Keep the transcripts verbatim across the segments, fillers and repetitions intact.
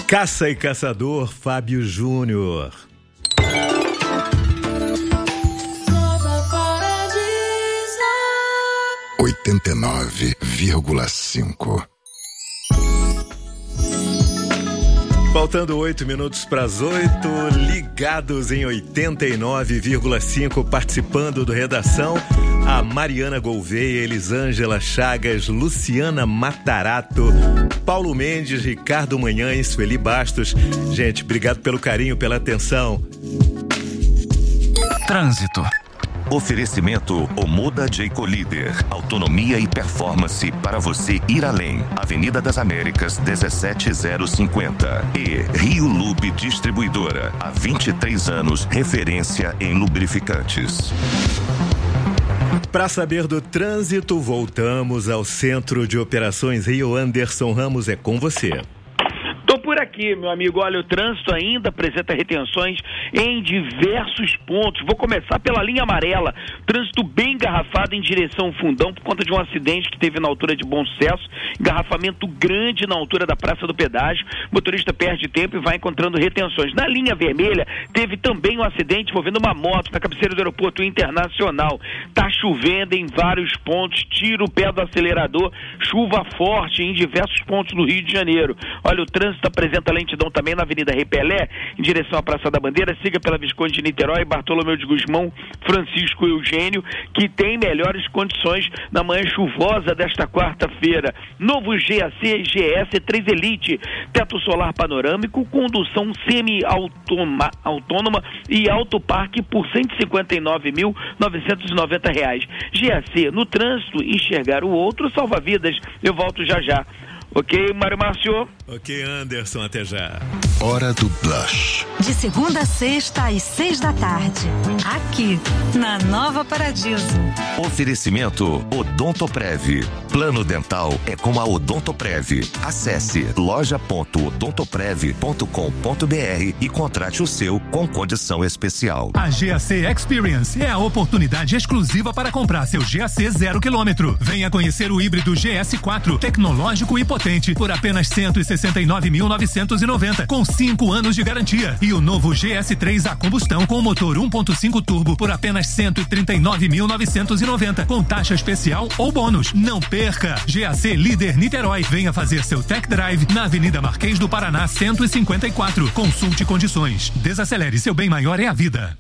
Caça e Caçador, Fábio Júnior. oitenta e nove vírgula cinco. Faltando oito minutos para as oito, ligados em oitenta e nove vírgula cinco, participando do Redação, a Mariana Gouveia, Elisângela Chagas, Luciana Matarato, Paulo Mendes, Ricardo Manhães, Sueli Bastos. Gente, obrigado pelo carinho, pela atenção. Trânsito. Oferecimento Omoda Jayco Líder. Autonomia e performance para você ir além. Avenida das Américas, dezessete mil cinquenta. E Rio Lube Distribuidora. Há vinte e três anos, referência em lubrificantes. Para saber do trânsito, voltamos ao Centro de Operações Rio. Anderson Ramos, é com você. Tô por aqui, meu amigo. Olha, o trânsito ainda apresenta retenções em diversos pontos. Vou começar pela linha amarela. Trânsito bem engarrafado em direção ao Fundão por conta de um acidente que teve na altura de Bom Sucesso. Engarrafamento grande na altura da Praça do Pedágio. O motorista perde tempo e vai encontrando retenções. Na linha vermelha, teve também um acidente envolvendo uma moto na cabeceira do Aeroporto Internacional. Tá chovendo em vários pontos. Tira o pé do acelerador. Chuva forte em diversos pontos do Rio de Janeiro. Olha, o trânsito apresenta lentidão também na Avenida Repelé, em direção à Praça da Bandeira. Siga pela Visconde de Niterói, Bartolomeu de Gusmão, Francisco Eugênio, que tem melhores condições na manhã chuvosa desta quarta-feira. Novo G A C G S três Elite, teto solar panorâmico, condução semi-autônoma e autoparque por cento e cinquenta e nove mil novecentos e noventa reais. G A C, no trânsito, enxergar o outro, salva vidas. Eu volto já já. Ok, Mário Márcio? Ok, Anderson, até já. Hora do Blush. De segunda a sexta, às seis da tarde. Aqui, na Nova Paradiso. Oferecimento Odontoprev. Plano dental é com a Odontoprev. Acesse loja ponto odontoprev ponto com ponto br e contrate o seu com condição especial. A G A C Experience é a oportunidade exclusiva para comprar seu G A C zero quilômetro. Venha conhecer o híbrido G S quatro, tecnológico e potente, por apenas cento e sessenta e nove mil novecentos e noventa, com cinco anos de garantia. E o novo G S três a combustão com motor um ponto cinco turbo por apenas cento e trinta e nove mil novecentos e noventa, com taxa especial ou bônus. Não perca! G A C Líder Niterói. Venha fazer seu tech drive na Avenida Marquês do Paraná cento e cinquenta e quatro. Consulte condições. Desacelere, seu bem maior é a vida.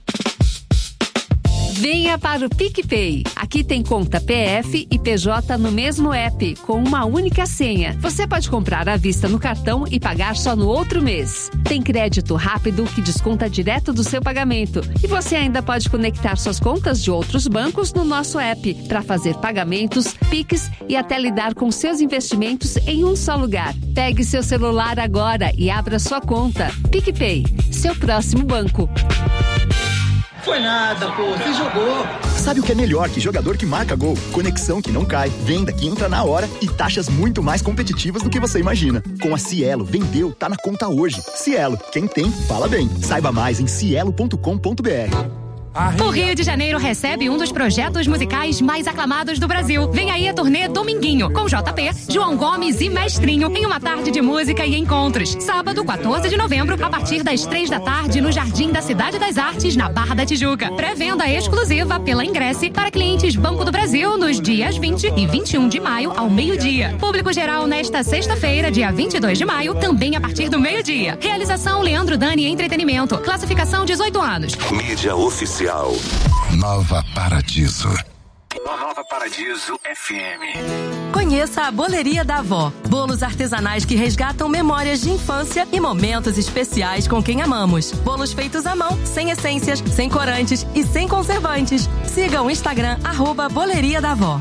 Venha para o PicPay. Aqui tem conta P F e P J no mesmo app, com uma única senha. Você pode comprar à vista no cartão e pagar só no outro mês. Tem crédito rápido que desconta direto do seu pagamento. E você ainda pode conectar suas contas de outros bancos no nosso app para fazer pagamentos, Pix e até lidar com seus investimentos em um só lugar. Pegue seu celular agora e abra sua conta. PicPay, seu próximo banco. Foi nada, pô, você jogou. Sabe o que é melhor que jogador que marca gol? Conexão que não cai, venda que entra na hora e taxas muito mais competitivas do que você imagina. Com a Cielo, vendeu, tá na conta hoje. Cielo, quem tem, fala bem. Saiba mais em cielo ponto com ponto br. O Rio de Janeiro recebe um dos projetos musicais mais aclamados do Brasil. Vem aí a turnê Dominguinho, com J P, João Gomes e Mestrinho, em uma tarde de música e encontros. Sábado, quatorze de novembro, a partir das três da tarde, no Jardim da Cidade das Artes, na Barra da Tijuca. Pré-venda exclusiva pela Ingresse para clientes Banco do Brasil nos dias vinte e vinte e um de maio, ao meio-dia. Público geral nesta sexta-feira, dia vinte e dois de maio, também a partir do meio-dia. Realização Leandro Dani Entretenimento. Classificação dezoito anos. Mídia oficial. Nova Paradiso. Nova Paradiso F M. Conheça a Boleria da Avó. Bolos artesanais que resgatam memórias de infância e momentos especiais com quem amamos. Bolos feitos à mão, sem essências, sem corantes e sem conservantes. Siga o Instagram, arroba Boleria da Avó.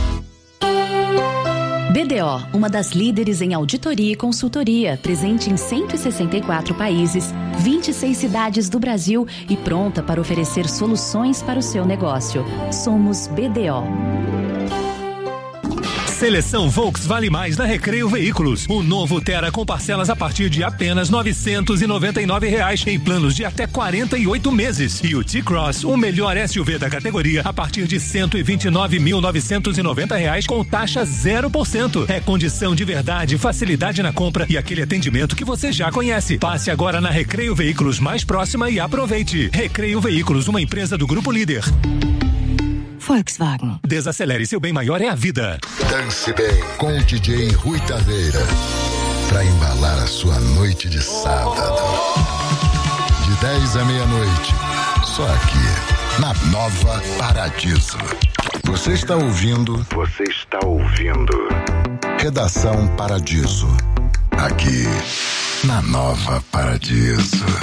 B D O, uma das líderes em auditoria e consultoria, presente em cento e sessenta e quatro países, vinte e seis cidades do Brasil e pronta para oferecer soluções para o seu negócio. Somos B D O. Seleção Volks Vale Mais na Recreio Veículos. O novo Tera com parcelas a partir de apenas novecentos e noventa e nove reais em planos de até quarenta e oito meses. E o T-Cross, o melhor S U V da categoria, a partir de cento e vinte e nove mil novecentos e noventa reais com taxa zero por cento. É condição de verdade, facilidade na compra e aquele atendimento que você já conhece. Passe agora na Recreio Veículos mais próxima e aproveite. Recreio Veículos, uma empresa do Grupo Líder. Volkswagen. Desacelere, seu bem maior é a vida. Dance bem com o D J Rui Taveira. Pra embalar a sua noite de sábado. De dez à meia-noite. Só aqui, na Nova Paradiso. Você está ouvindo. Você está ouvindo. Redação Paradiso. Aqui, na Nova Paradiso.